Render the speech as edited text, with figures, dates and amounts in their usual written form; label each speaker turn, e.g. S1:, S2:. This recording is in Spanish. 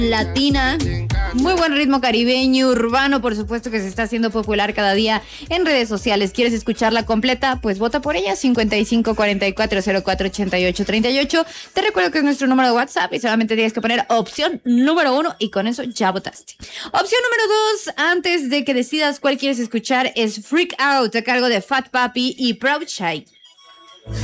S1: latina. Muy buen ritmo caribeño, urbano, por supuesto, que se está haciendo popular cada día en redes sociales. ¿Quieres escucharla completa? Pues vota por ella, 5544048838. Te recuerdo que es nuestro número de WhatsApp y solamente tienes que poner opción número 1 y con eso ya votaste. Opción número 2, antes de que decidas cuál quieres escuchar, es Freak Out, a cargo de Fat Papi y Proud Shy.